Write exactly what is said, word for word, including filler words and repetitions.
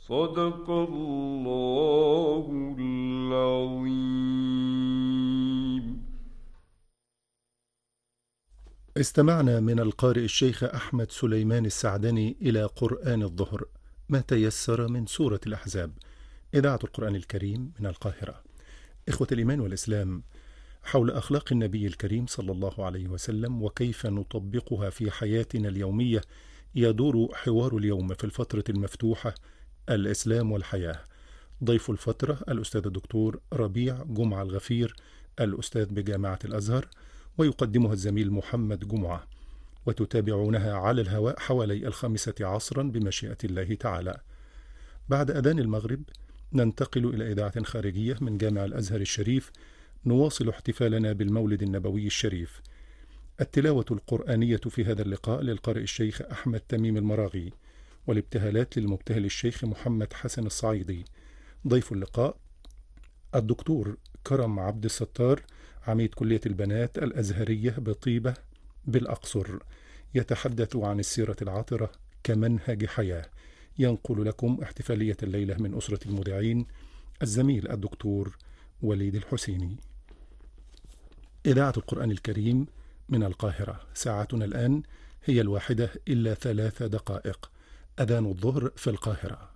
صدق الله العظيم. استمعنا من القارئ الشيخ أحمد سليمان السعدني إلى قرآن الظهر، ما تيسر من سورة الأحزاب. إذاعة القرآن الكريم من القاهرة. إخوة الإيمان والإسلام، حول أخلاق النبي الكريم صلى الله عليه وسلم وكيف نطبقها في حياتنا اليومية يدور حوار اليوم في الفترة المفتوحة الإسلام والحياة. ضيف الفترة الأستاذ الدكتور ربيع جمعة الغفير، الأستاذ بجامعة الأزهر، ويقدمها الزميل محمد جمعة، وتتابعونها على الهواء حوالي الخامسة عصرا بمشيئة الله تعالى. بعد أذان المغرب ننتقل إلى إذاعة خارجية من جامع الأزهر الشريف، نواصل احتفالنا بالمولد النبوي الشريف. التلاوة القرآنية في هذا اللقاء للقارئ الشيخ أحمد تميم المراغي، والابتهالات للمبتهل الشيخ محمد حسن الصعيدي. ضيف اللقاء الدكتور كرم عبد الستار، عميد كلية البنات الأزهرية بطيبة بالأقصر، يتحدث عن السيرة العطرة كمنهج حياة. ينقل لكم احتفالية الليلة من أسرة المذيعين الزميل الدكتور وليد الحسيني. إذاعة القرآن الكريم من القاهرة. ساعتنا الآن هي الواحدة إلا ثلاث دقائق، أذان الظهر في القاهرة.